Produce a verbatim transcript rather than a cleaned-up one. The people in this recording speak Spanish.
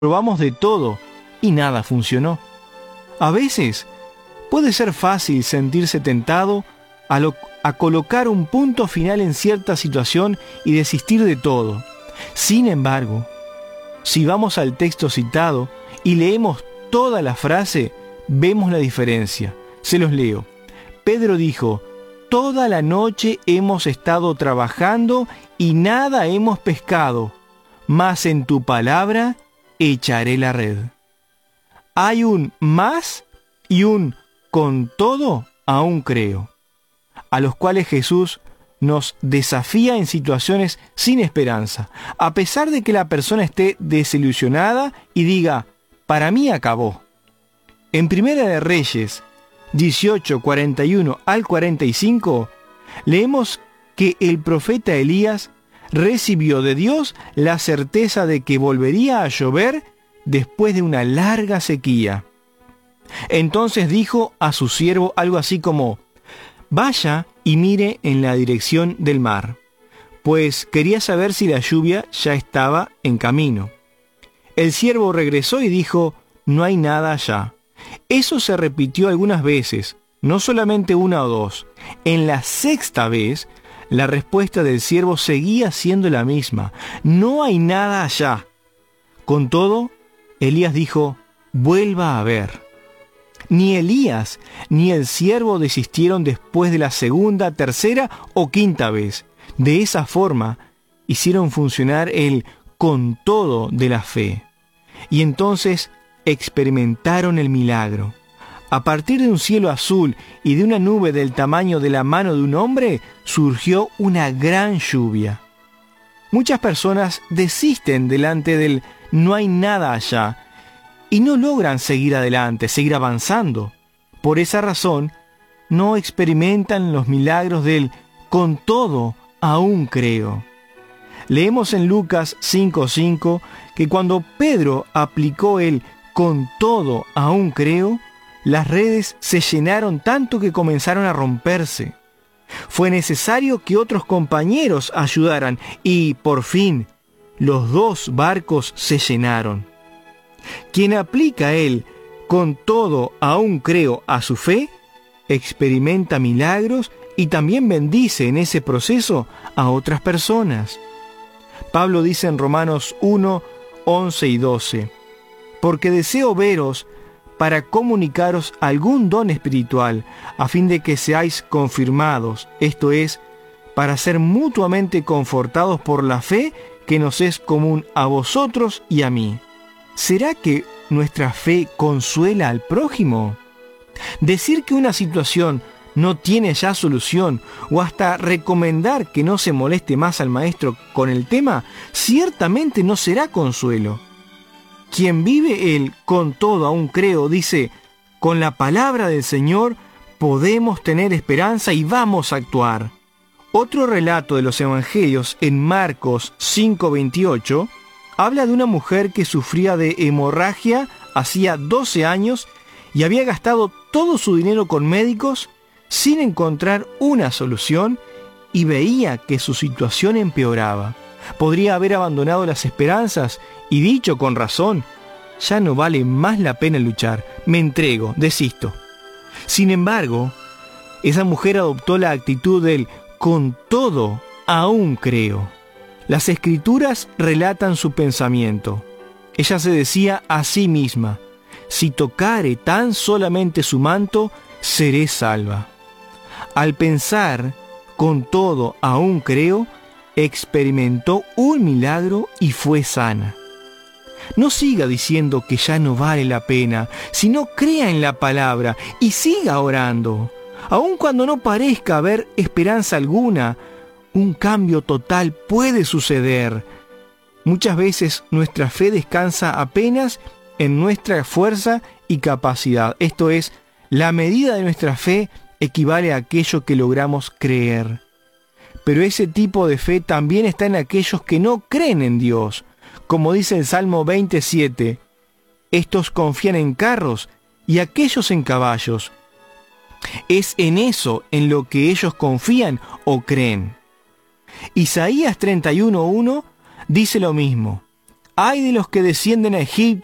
Probamos de todo y nada funcionó. A veces puede ser fácil sentirse tentado a, lo, a colocar un punto final en cierta situación y desistir de todo. Sin embargo, si vamos al texto citado y leemos toda la frase, vemos la diferencia. Se los leo. Pedro dijo: toda la noche hemos estado trabajando y nada hemos pescado, mas en tu palabra echaré la red. Hay un más y un con todo aún creo, a los cuales Jesús nos desafía en situaciones sin esperanza, a pesar de que la persona esté desilusionada y diga: para mí acabó. En Primera de Reyes dieciocho, cuarenta y uno al cuarenta y cinco, leemos que el profeta Elías recibió de Dios la certeza de que volvería a llover después de una larga sequía. Entonces dijo a su siervo algo así como: vaya y mire en la dirección del mar, pues quería saber si la lluvia ya estaba en camino. El siervo regresó y dijo: no hay nada allá. Eso se repitió algunas veces, no solamente una o dos. En la sexta vez, la respuesta del siervo seguía siendo la misma: no hay nada allá. Con todo, Elías dijo: vuelva a ver. Ni Elías ni el siervo desistieron después de la segunda, tercera o quinta vez. De esa forma, hicieron funcionar el con todo de la fe. Y entonces experimentaron el milagro. A partir de un cielo azul y de una nube del tamaño de la mano de un hombre, surgió una gran lluvia. Muchas personas desisten delante del no hay nada allá y no logran seguir adelante, seguir avanzando. Por esa razón, no experimentan los milagros del con todo aún creo. Leemos en Lucas cinco cinco que cuando Pedro aplicó el con todo aún creo, las redes se llenaron tanto que comenzaron a romperse. Fue necesario que otros compañeros ayudaran y, por fin, los dos barcos se llenaron. Quien aplica el con todo aún creo a su fe, experimenta milagros y también bendice en ese proceso a otras personas. Pablo dice en Romanos uno, once y doce: porque deseo veros para comunicaros algún don espiritual, a fin de que seáis confirmados, esto es, para ser mutuamente confortados por la fe que nos es común a vosotros y a mí. ¿Será que nuestra fe consuela al prójimo? Decir que una situación no tiene ya solución o hasta recomendar que no se moleste más al maestro con el tema, ciertamente no será consuelo. Quien vive el con todo aún creo dice: con la palabra del Señor podemos tener esperanza y vamos a actuar. Otro relato de los evangelios en Marcos cinco veintiocho habla de una mujer que sufría de hemorragia hacía doce años y había gastado todo su dinero con médicos sin encontrar una solución y veía que su situación empeoraba. Podría haber abandonado las esperanzas y dicho con razón: ya no vale más la pena luchar, me entrego, desisto. Sin embargo, esa mujer adoptó la actitud del con todo aún creo. Las escrituras relatan su pensamiento. Ella se decía a sí misma: si tocare tan solamente su manto, seré salva. Al pensar con todo aún creo, experimentó un milagro y fue sana. No siga diciendo que ya no vale la pena, sino crea en la palabra y siga orando. Aun cuando no parezca haber esperanza alguna, un cambio total puede suceder. Muchas veces nuestra fe descansa apenas en nuestra fuerza y capacidad. Esto es, la medida de nuestra fe equivale a aquello que logramos creer. Pero ese tipo de fe también está en aquellos que no creen en Dios. Como dice el Salmo veintisiete, estos confían en carros y aquellos en caballos. Es en eso en lo que ellos confían o creen. Isaías treinta y uno uno dice lo mismo: Ay de los que descienden a Egipto